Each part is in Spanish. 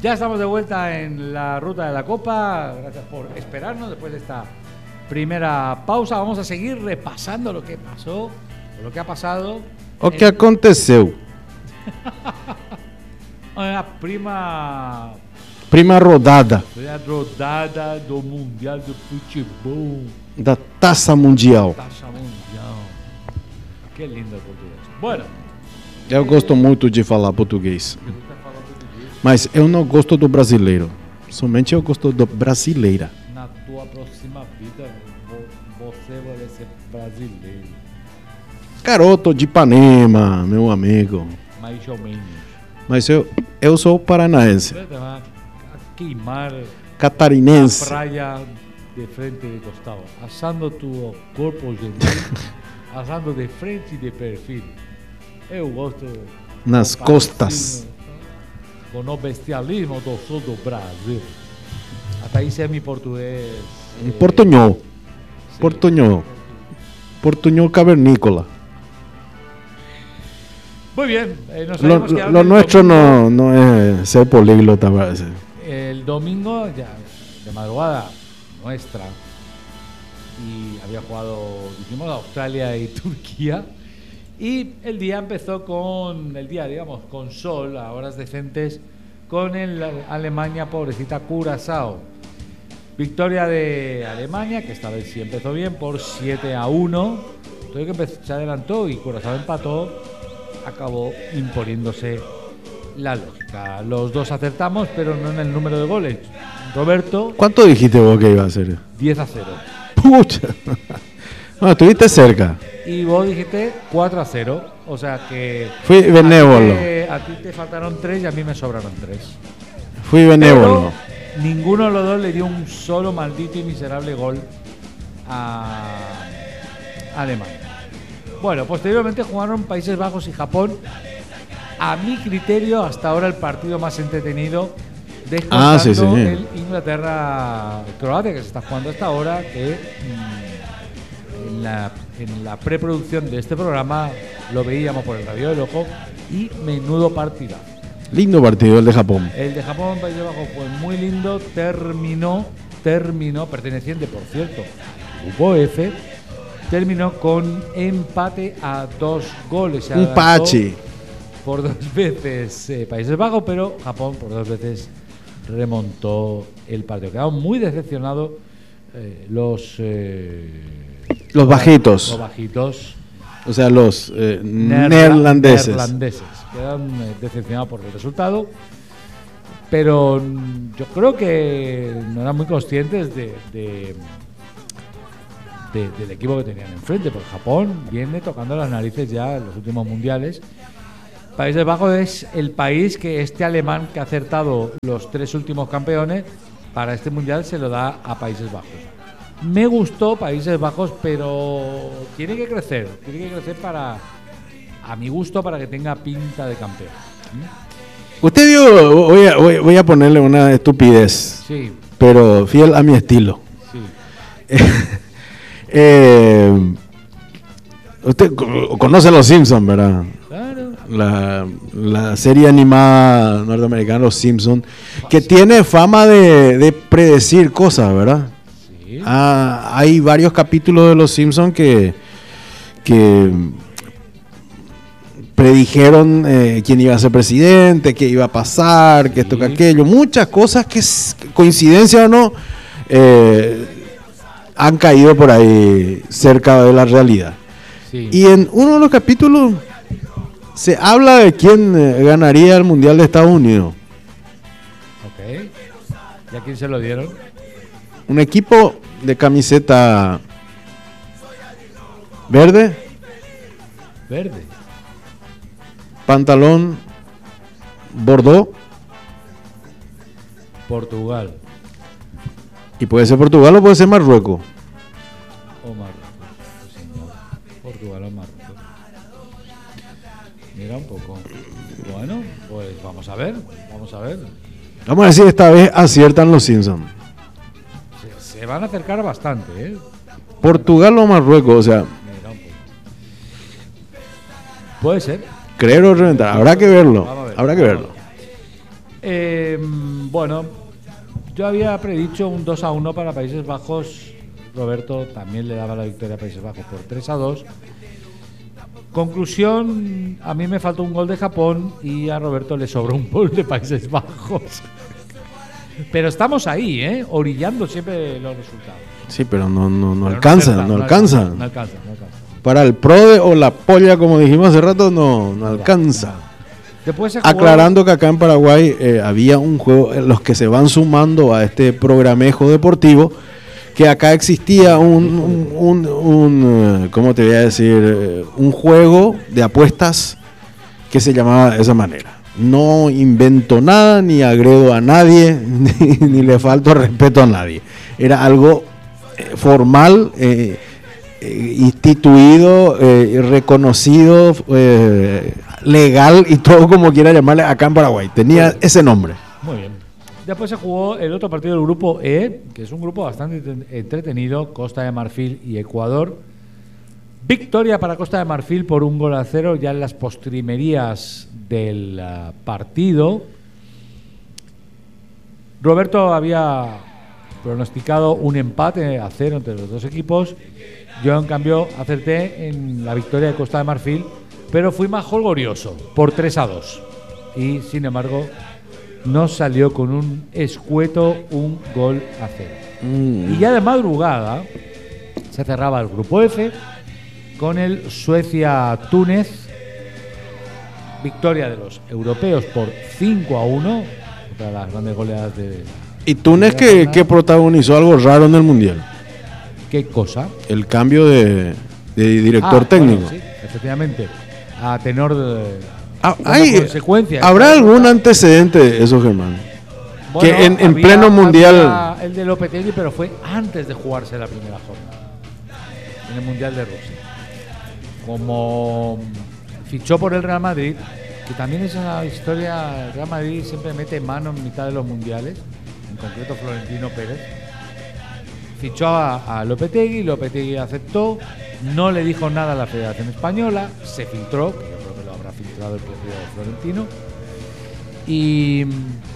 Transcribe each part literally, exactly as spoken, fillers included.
Ya estamos de vuelta en la ruta de la Copa. Gracias por esperarnos después de esta primera pausa. Vamos a seguir repasando lo que pasó, lo que ha pasado. O que aconteceu. A prima... Prima rodada. A rodada do Mundial do Futebol. Da Taça Mundial. Taça Mundial. Que lindo português. Bueno. Eu gosto muito de falar português. Mas eu não gosto do brasileiro. Somente eu gosto do brasileira. Na tua próxima vida, você vai ser brasileiro. Garoto de Ipanema, meu amigo. Mais ou menos. Mas eu, eu sou paranaense. Você vai queimar Catarinense. a praia de frente e de costado. Assando tu corpo gentil. Assando de frente e de perfil. Eu gosto... Nas costas. Com o bestialismo do sul do Brasil. Até aí é mi português. Um portunhol. Sí. Portunhol. Portunhol cavernícola. Muy bien. Eh, nos Lo, que lo nuestro no, no es ser políglota, parece. El domingo, ya de madrugada nuestra, y había jugado, dijimos, Australia y Turquía. Y el día empezó con, el día, digamos, con sol, a horas decentes, con el Alemania, pobrecita, Curazao. Victoria de Alemania, que esta vez sí empezó bien, por siete a uno. Todo que empezó, se adelantó y Curazao empató, acabó imponiéndose la lógica. Los dos acertamos, pero no en el número de goles. Roberto... ¿Cuánto dijiste vos que iba a ser? diez a cero. Pucha. No, estuviste cerca. Y vos dijiste cuatro a cero, o sea que... Fui benévolo. A ti, te, a ti te faltaron tres y a mí me sobraron tres. Fui benévolo. Pero ninguno de los dos le dio un solo maldito y miserable gol a Alemania. Bueno, posteriormente jugaron Países Bajos y Japón. A mi criterio, hasta ahora el partido más entretenido, descontando ah, sí, sí. el Inglaterra-Croacia, que se está jugando hasta ahora, que... Mmm, En la, en la preproducción de este programa lo veíamos por el radio del ojo y menudo partido. Lindo partido el de Japón. El de Japón, Países Bajos, fue muy lindo. Terminó, terminó, perteneciente por cierto, Grupo F, terminó con empate a dos goles. Un pache. Por dos veces eh, Países Bajos, pero Japón por dos veces remontó el partido. Quedaron muy decepcionados eh, los... Eh, Los bajitos. Los bajitos. O sea, los eh, Nerla, neerlandeses. Neerlandeses. Quedan eh, decepcionados por el resultado. Pero yo creo que no eran muy conscientes de, de, de, del equipo que tenían enfrente. Porque Japón viene tocando las narices ya en los últimos mundiales. Países Bajos es el país que este alemán que ha acertado los tres últimos campeones, para este mundial se lo da a Países Bajos. Me gustó Países Bajos, pero tiene que crecer, tiene que crecer para, a mi gusto, para que tenga pinta de campeón. ¿Mm? Usted vio, voy a, voy, voy a ponerle una estupidez, sí, pero fiel a mi estilo. Sí. eh, usted conoce a Los Simpsons, ¿verdad? Claro. La, la serie animada norteamericana Los Simpsons, que tiene fama de, de predecir cosas, ¿verdad? Ah, hay varios capítulos de Los Simpsons que, que predijeron eh, quién iba a ser presidente, qué iba a pasar, sí. que esto, que aquello. Muchas cosas que, coincidencia o no, eh, han caído por ahí cerca de la realidad. Sí. Y en uno de los capítulos se habla de quién eh, ganaría el Mundial de Estados Unidos. Ok. ¿Y a quién se lo dieron? Un equipo de camiseta verde. Verde. Pantalón bordeaux. Portugal. Y puede ser Portugal o puede ser Marruecos. O Marruecos. Sí, no. Portugal o Marruecos. Mira un poco. Bueno, pues vamos a ver. Vamos a ver. Vamos a decir, esta vez aciertan Los Simpsons. Se van a acercar bastante, ¿eh? Portugal o Marruecos, o sea. Mira un poco. Puede ser. Creer o reventar, habrá que verlo. Ver, habrá que verlo. Eh, bueno, yo había predicho un dos a uno para Países Bajos. Roberto también le daba la victoria a Países Bajos por tres a dos. Conclusión, a mí me faltó un gol de Japón y a Roberto le sobró un gol de Países Bajos. Pero estamos ahí, ¿eh? Orillando siempre los resultados. Sí, pero no, no, no Pero alcanza, no, no, no alcanza. No alcanza, no alcanza. Para el PRODE o la polla, como dijimos hace rato, no, no alcanza. Después se jugó... Aclarando que acá en Paraguay eh, había un juego, eh, los que se van sumando a este programejo deportivo, que acá existía un, un, un, un eh, ¿cómo te voy a decir? Eh, un juego de apuestas que se llamaba de esa manera. No invento nada, ni agredo a nadie, ni, ni le falto respeto a nadie. Era algo eh, formal, eh, eh, instituido, eh, reconocido, eh, legal y todo como quiera llamarle acá en Paraguay. Tenía ese nombre. Muy bien. Después se jugó el otro partido del grupo E, que es un grupo bastante entretenido, Costa de Marfil y Ecuador. Victoria para Costa de Marfil por un gol a cero ya en las postrimerías del uh, partido. Roberto había pronosticado un empate a cero entre los dos equipos. Yo, en cambio, acerté en la victoria de Costa de Marfil, pero fui más jolgorioso, por tres a dos. Y, sin embargo, nos salió con un escueto un gol a cero. Mm. Y ya de madrugada se cerraba el grupo F con el Suecia-Túnez. Victoria de los europeos por cinco a uno, otra de las grandes goleadas de... ¿Y Túnez que, que protagonizó algo raro en el Mundial? ¿Qué cosa? El cambio de, de director ah, técnico. Bueno, sí, efectivamente. A tenor de... Ah, hay, consecuencia. ¿Habrá algún antecedente de eso, Germán? Bueno, que en, en había, pleno Mundial... Había el de Lopetegui, pero fue antes de jugarse la primera jornada. En el Mundial de Rusia. Como fichó por el Real Madrid, que también es una historia, el Real Madrid siempre mete mano en mitad de los mundiales, en concreto Florentino Pérez. Fichó a, a Lopetegui, Lopetegui aceptó, no le dijo nada a la Federación Española, se filtró, que yo creo que lo habrá filtrado el propio Florentino, y,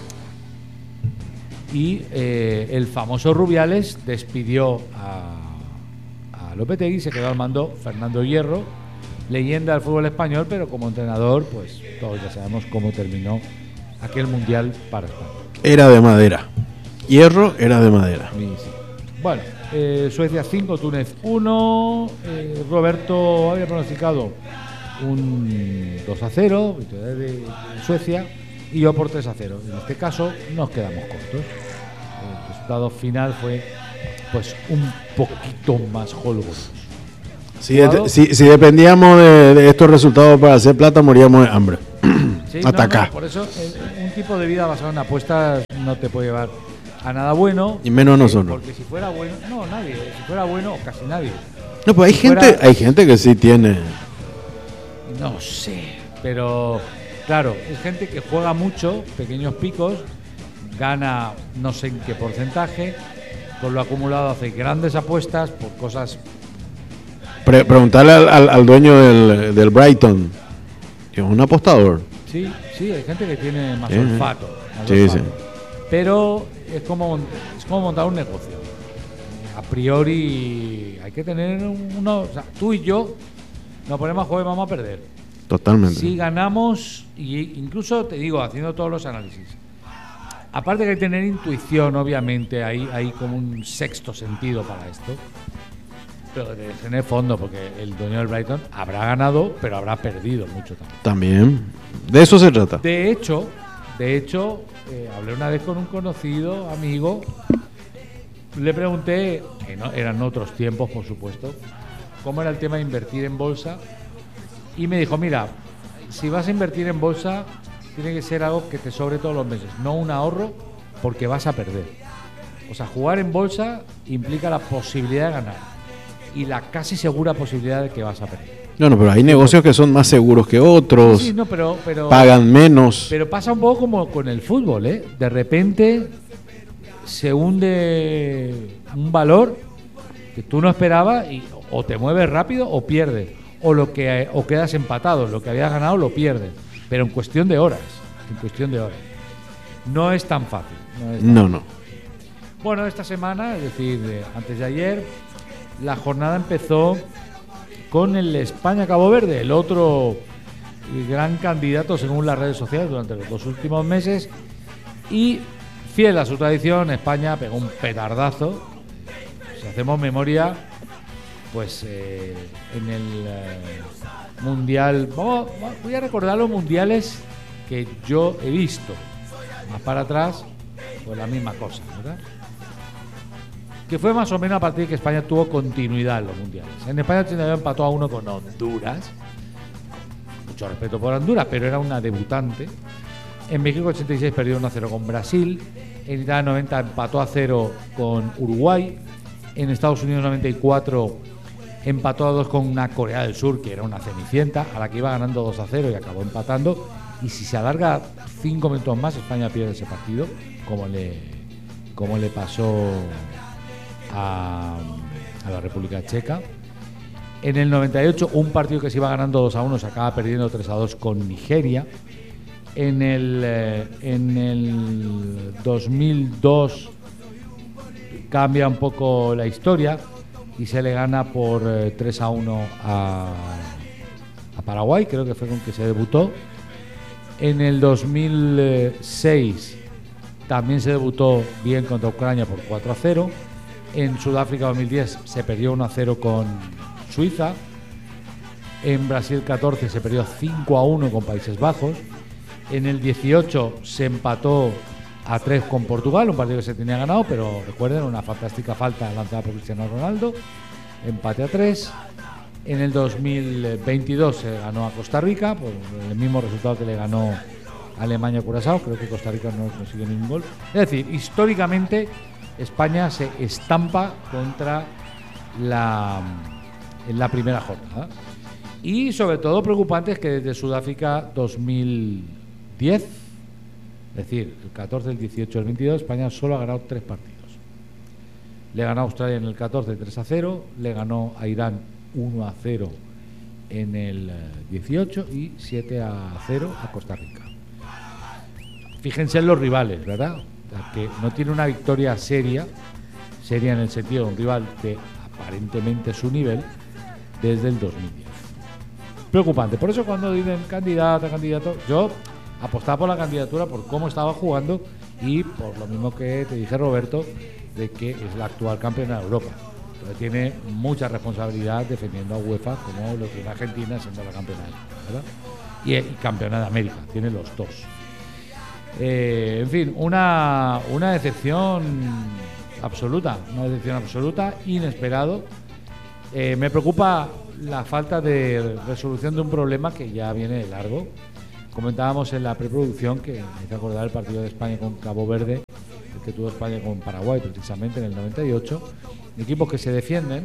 y eh, el famoso Rubiales despidió a, a Lopetegui, se quedó al mando Fernando Hierro, leyenda del fútbol español, pero como entrenador, pues todos ya sabemos cómo terminó aquel mundial para España. Era de madera. Hierro era de madera. Sí, sí. Bueno, eh, Suecia cinco, Túnez uno. Eh, Roberto había pronosticado un dos a cero, victoria de, de Suecia, y yo por tres a cero. En este caso nos quedamos cortos. El resultado final fue pues un poquito más holgoso. Si, de, si, si dependíamos de, de estos resultados para hacer plata, moríamos de hambre. Sí, hasta no, acá. No, por eso eh, un tipo de vida basado en apuestas no te puede llevar a nada bueno. Y menos porque, nosotros. Porque si fuera bueno, no, nadie. Si fuera bueno, casi nadie. No, pues hay si gente, fuera, hay gente que sí tiene. No sé, pero claro, es gente que juega mucho, pequeños picos, gana no sé en qué porcentaje, con lo acumulado hace grandes apuestas por cosas. Pre preguntarle al, al, al dueño del, del Brighton, que es un apostador. Sí, sí, hay gente que tiene más sí, olfato. Más sí, olfato. sí. Pero es como, es como montar un negocio. A priori hay que tener uno. O sea, tú y yo nos ponemos a jugar y vamos a perder. Totalmente. Si ganamos, y incluso te digo, haciendo todos los análisis, aparte que hay que tener intuición, obviamente, hay, hay como un sexto sentido para esto. Pero de tener fondo, porque el dueño del Brighton habrá ganado, pero habrá perdido mucho también. También. De eso se trata. De hecho, de hecho, eh, hablé una vez con un conocido amigo, le pregunté, que no, eran otros tiempos, por supuesto, cómo era el tema de invertir en bolsa, y me dijo, mira, si vas a invertir en bolsa, tiene que ser algo que te sobre todos los meses, no un ahorro, porque vas a perder. O sea, jugar en bolsa implica la posibilidad de ganar y la casi segura posibilidad de que vas a perder. No, no, pero hay negocios que son más seguros que otros, sí, no, pero, pero, pagan menos. Pero pasa un poco como con el fútbol, ¿eh? De repente se hunde un valor que tú no esperabas y o te mueves rápido o pierdes, o lo que o quedas empatado, lo que habías ganado lo pierdes, pero en cuestión de horas, en cuestión de horas. no es tan fácil. No, es tan no, fácil. no. Bueno, esta semana, es decir, eh, antes de ayer, la jornada empezó con el España-Cabo Verde, el otro gran candidato según las redes sociales durante los dos últimos meses. Y fiel a su tradición, España pegó un petardazo. Si hacemos memoria, pues eh, en el eh, Mundial... Vamos, voy a recordar los mundiales que yo he visto. Más para atrás, pues la misma cosa, ¿verdad? Que fue más o menos a partir de que España tuvo continuidad en los mundiales. En España ochenta y nueve empató a uno con Honduras. Mucho respeto por Honduras, pero era una debutante. En México ochenta y seis perdió uno a cero con Brasil. En Italia noventa empató a cero con Uruguay. En Estados Unidos noventa y cuatro empató a dos con una Corea del Sur, que era una cenicienta, a la que iba ganando dos a cero y acabó empatando. Y si se alarga cinco minutos más, España pierde ese partido, como le, como le pasó a, a la República Checa. En el noventa y ocho, un partido que se iba ganando dos a uno se acaba perdiendo tres a dos con Nigeria. En el, eh, en el dos mil dos cambia un poco la historia y se le gana por eh, tres a uno a, a Paraguay, creo que fue con que se debutó. En el dos mil seis también se debutó bien contra Ucrania por cuatro a cero. En Sudáfrica dos mil diez se perdió uno a cero con Suiza. En Brasil catorce se perdió cinco a uno con Países Bajos. En el dieciocho se empató a tres con Portugal, un partido que se tenía ganado, pero recuerden, una fantástica falta lanzada por Cristiano Ronaldo. Empate a tres. En el dos mil veintidós se ganó a Costa Rica por el mismo resultado que le ganó Alemania a Curazao. Creo que Costa Rica no consiguió ningún gol. Es decir, históricamente España se estampa contra la, en la primera jornada. Y sobre todo preocupante es que desde Sudáfrica dos mil diez, es decir, el catorce, el dieciocho, el veintidós, España solo ha ganado tres partidos. Le ganó a Australia en el catorce tres a cero, le ganó a Irán uno a cero en el dieciocho y siete a cero a Costa Rica. Fíjense en los rivales, ¿verdad? Que no tiene una victoria seria, seria en el sentido de un rival de aparentemente su nivel, desde el dos mil diez. Preocupante. Por eso cuando dicen candidato, candidato, yo apostaba por la candidatura por cómo estaba jugando y por lo mismo que te dije, Roberto, de que es la actual campeona de Europa. Pero tiene mucha responsabilidad defendiendo a UEFA como lo tiene Argentina siendo la campeona, ¿verdad? Y, y campeona de América, tiene los dos. Eh, en fin, una, una decepción absoluta, una decepción absoluta, inesperado. Eh, me preocupa la falta de resolución de un problema que ya viene de largo. Comentábamos en la preproducción que me hizo acordar el partido de España con Cabo Verde, el que tuvo España con Paraguay precisamente en el noventa y ocho. Equipos que se defienden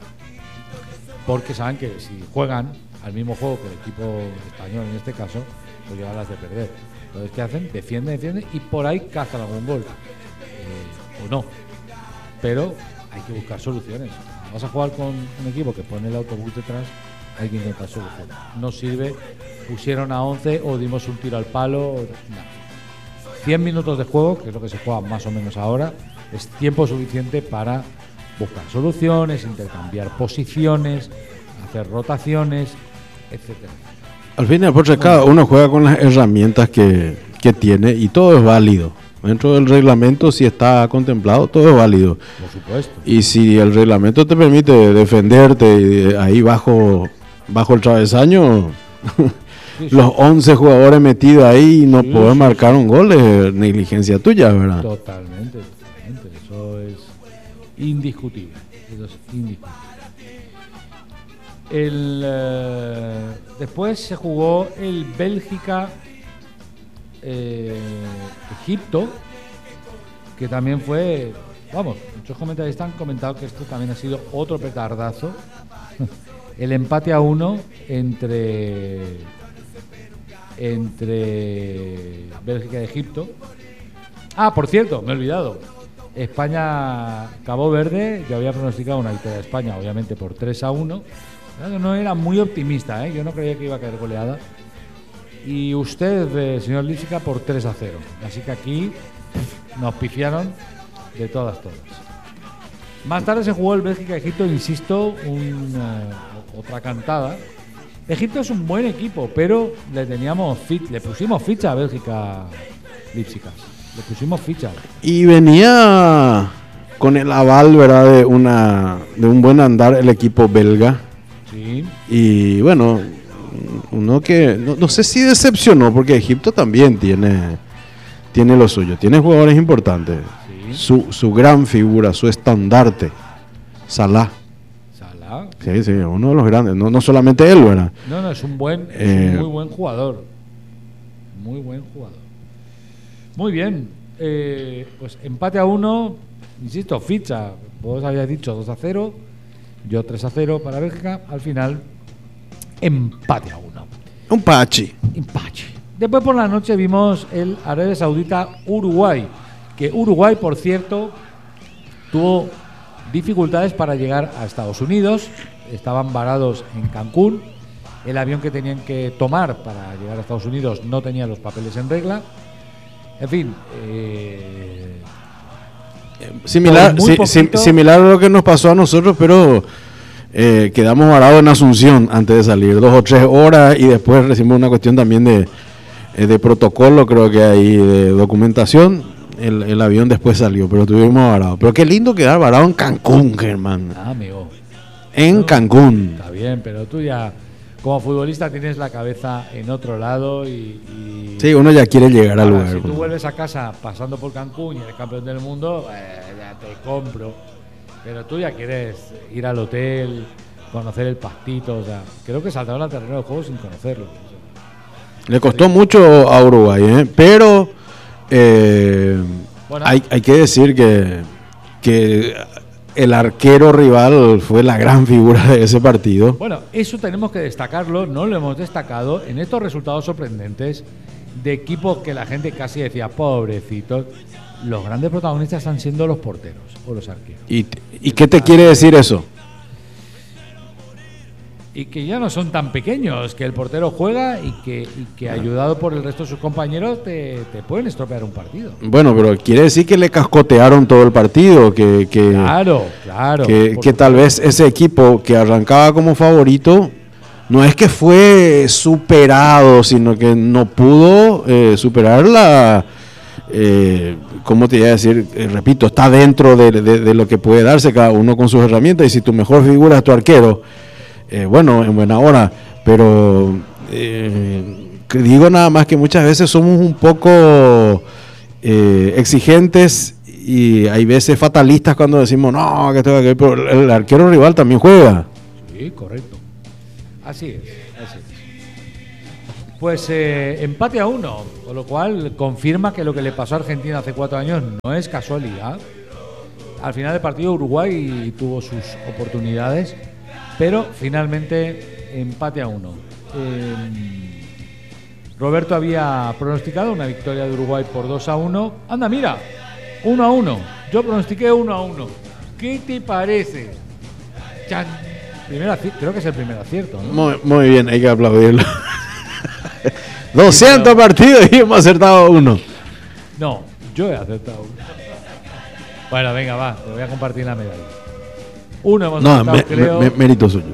porque saben que si juegan al mismo juego que el equipo español en este caso, pues llevan las de perder. Entonces, ¿qué hacen? Defienden, defienden y por ahí cazan algún gol. Eh, o no. Pero hay que buscar soluciones. Vas a jugar con un equipo que pone el autobús detrás, hay que intentar soluciones. No sirve, pusieron a once o dimos un tiro al palo. No. cien minutos de juego, que es lo que se juega más o menos ahora, es tiempo suficiente para buscar soluciones, intercambiar posiciones, hacer rotaciones, etcétera. Al final, por cada uno juega con las herramientas que, que tiene y todo es válido. Dentro del reglamento, si está contemplado, todo es válido. Por supuesto. Y si el reglamento te permite defenderte ahí bajo, bajo el travesaño, sí, sí. Los once jugadores metidos ahí y no sí, poder sí, marcar sí. un gol es negligencia tuya, ¿verdad? Totalmente, totalmente. Eso es indiscutible. Eso es indiscutible. El, eh, después se jugó el Bélgica eh, Egipto, que también fue, vamos, muchos comentaristas han comentado que esto también ha sido otro petardazo. El empate a uno entre entre Bélgica y Egipto. Ah, por cierto, me he olvidado. España Cabo Verde, yo había pronosticado una victoria de España, obviamente por tres a uno. No era muy optimista, ¿eh? Yo no creía que iba a caer goleada. y usted, eh, señor Lífica, por tres a cero. Así que aquí nos pifiaron de todas, todas. Más tarde se jugó el Bélgica-Egipto, insisto, un, uh, otra cantada. Egipto es un buen equipo, pero le teníamos fit, le pusimos ficha a Bélgica, Lífica. Le pusimos ficha. Y venía con el aval, ¿verdad?, de una de un buen andar el equipo belga. Sí. Y bueno, uno que no, no sé si decepcionó, porque Egipto también tiene tiene lo suyo, tiene jugadores importantes. Sí. Su, su gran figura, su estandarte, Salah. Salah. Sí, sí, uno de los grandes, no, no solamente él, ¿verdad? No, no, es un buen, es Eh, un muy buen jugador. Muy buen jugador. Muy bien. Eh, pues empate a uno, insisto, ficha. Vos habías dicho dos a cero, yo tres a cero para Bélgica. Al final, empate a uno. Un pachi. Empate. Después por la noche vimos el Arabia Saudita-Uruguay, que Uruguay, por cierto, tuvo dificultades para llegar a Estados Unidos. Estaban varados en Cancún. El avión que tenían que tomar para llegar a Estados Unidos no tenía los papeles en regla. En fin, eh, Similar, Por muy si- si- poquito. similar a lo que nos pasó a nosotros, pero eh, quedamos varados en Asunción antes de salir, dos o tres horas, y después recibimos una cuestión también de, eh, de protocolo, creo que hay de documentación. El, el avión después salió, pero estuvimos varados. Pero qué lindo quedar varado en Cancún, Germán. ah, amigo, En No. Cancún. está bien, pero tú ya como futbolista tienes la cabeza en otro lado y... y Sí, uno ya quiere llegar al ahora, lugar. si tú vuelves a casa pasando por Cancún y eres campeón del mundo, eh, ya te compro. Pero tú ya quieres ir al hotel, conocer el pastito, o sea, creo que saltaron al terreno de juego sin conocerlo. Le costó mucho a Uruguay, ¿eh? Pero eh, Bueno. hay, hay que decir que, que el arquero rival fue la gran figura de ese partido. Bueno, eso tenemos que destacarlo, no lo hemos destacado en estos resultados sorprendentes de equipos que la gente casi decía, pobrecitos. Los grandes protagonistas están siendo los porteros o los arqueros. ¿Y, y qué te quiere decir eso? Y que ya no son tan pequeños, que el portero juega y que, y que ayudado por el resto de sus compañeros te, te pueden estropear un partido. Bueno, pero quiere decir que le cascotearon todo el partido, que, que, Claro, claro. que, por que tal supuesto. vez ese equipo que arrancaba como favorito no es que fue superado, sino que no pudo eh, superar la... Eh, ¿Cómo te iba a decir? Eh, repito, está dentro de, de- de lo que puede darse cada uno con sus herramientas, y si tu mejor figura es tu arquero, eh, bueno, en buena hora, pero eh, que digo nada más que muchas veces somos un poco eh, exigentes y hay veces fatalistas cuando decimos, no, que tengo que... Pero el arquero rival también juega. Sí, correcto. Así es, así es. Pues eh, empate a uno, con lo cual confirma que lo que le pasó a Argentina hace cuatro años no es casualidad. Al final del partido Uruguay tuvo sus oportunidades, pero finalmente empate a uno. Eh, Roberto había pronosticado una victoria de Uruguay por dos a uno. Anda, mira, uno a uno. Yo pronostiqué uno a uno. ¿Qué te parece? Chan. Primer aci- creo que es el primer acierto, ¿no? Muy, muy bien, hay que aplaudirlo. doscientos partidos y hemos acertado uno. No, yo he acertado uno. Bueno, venga, va, te voy a compartir la medalla. Uno hemos No, acertado, me- creo. me- mérito suyo.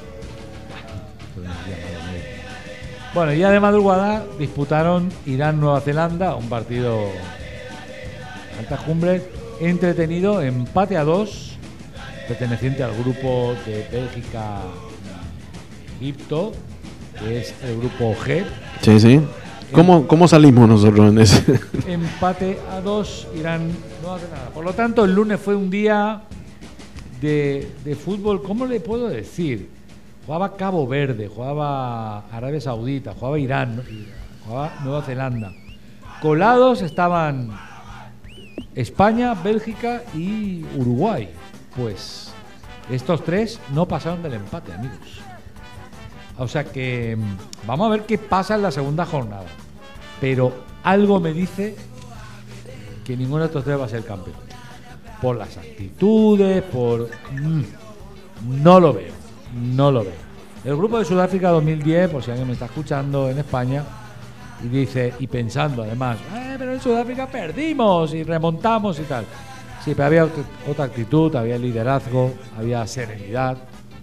Bueno, ya de madrugada disputaron Irán-Nueva Zelanda, un partido altas cumbres, entretenido, empate a dos, perteneciente al grupo de Bélgica-Egipto, que es el grupo G. Sí, sí. ¿Cómo, cómo salimos nosotros en ese? Empate a dos, Irán no hace nada. Por lo tanto, el lunes fue un día de, de fútbol, ¿cómo le puedo decir? Jugaba Cabo Verde, jugaba Arabia Saudita, jugaba Irán, jugaba Nueva Zelanda. Colados estaban España, Bélgica y Uruguay. Pues estos tres no pasaron del empate, amigos. O sea que mm, vamos a ver qué pasa en la segunda jornada. Pero algo me dice que ninguno de estos tres va a ser campeón. Por las actitudes, por... mm, no lo veo, no lo veo. El grupo de Sudáfrica dos mil diez, por si alguien me está escuchando en España, Y dice, y pensando además, eh, pero en Sudáfrica perdimos y remontamos y tal. Sí, pero había otra actitud, había liderazgo, había serenidad.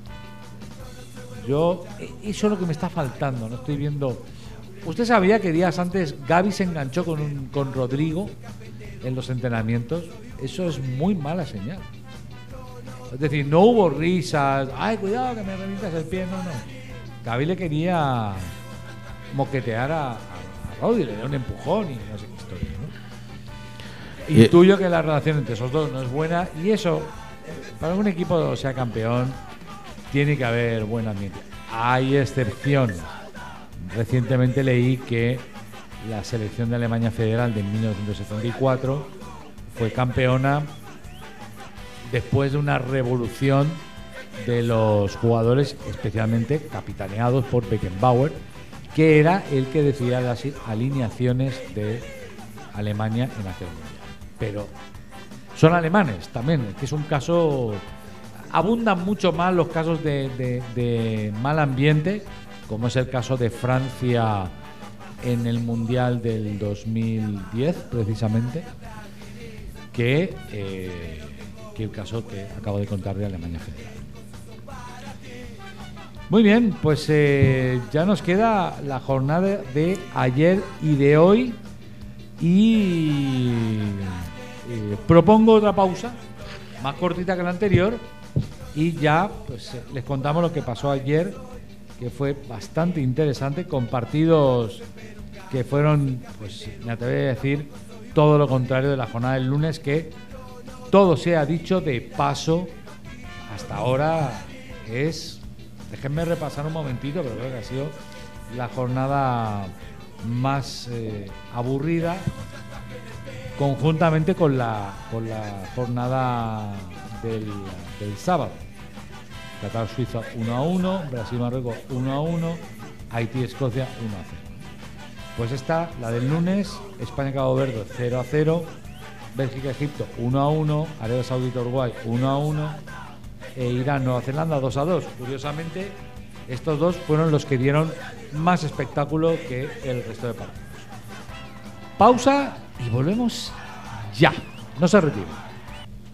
Yo, eso es lo que me está faltando, no estoy viendo. ¿Usted sabía que días antes Gavi se enganchó con, un, con Rodrigo en los entrenamientos? Eso es muy mala señal. Es decir, no hubo risas, ay, cuidado que me revientas el pie, no, no. Gavi le quería moquetear a, a, a Rodri, le dio un empujón y no sé qué historia, ¿no? Eh. Intuyo que la relación entre esos dos no es buena y eso, para que un equipo sea campeón, tiene que haber buen ambiente. Hay excepciones. Recientemente leí que la selección de Alemania Federal de mil novecientos setenta y cuatro fue campeona después de una revolución de los jugadores, especialmente capitaneados por Beckenbauer, que era el que decidía las alineaciones de Alemania en aquel mundial. Pero son alemanes también, que es un caso. Abundan mucho más los casos de, de, de mal ambiente, como es el caso de Francia en el Mundial del dos mil diez, precisamente, que, eh, que el caso que acabo de contar de Alemania Federal. Muy bien, pues eh, ya nos queda la jornada de ayer y de hoy y eh, propongo otra pausa, más cortita que la anterior, y ya pues eh, les contamos lo que pasó ayer, que fue bastante interesante, con partidos que fueron, pues me atrevería a decir, todo lo contrario de la jornada del lunes, que todo se ha dicho de paso hasta ahora es, déjenme repasar un momentito, pero creo que ha sido la jornada más eh, aburrida, conjuntamente con la con la jornada del, del sábado. Qatar-Suiza uno a uno, Brasil-Marruecos uno a uno, Haití-Escocia uno a cero. Pues esta, la del lunes, España-Cabo Verde cero a cero, Bélgica-Egipto uno a uno, Arabia Saudita-Uruguay uno a uno e Irán-Nueva Zelanda dos a dos. Curiosamente, estos dos fueron los que dieron más espectáculo que el resto de partidos. Pausa y volvemos ya. No se retiren.